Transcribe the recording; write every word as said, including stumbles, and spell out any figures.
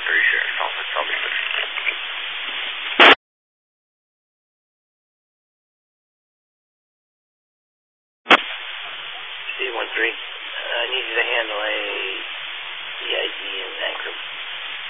Pretty sure. I'll, I'll be good. C one three, I need you to handle a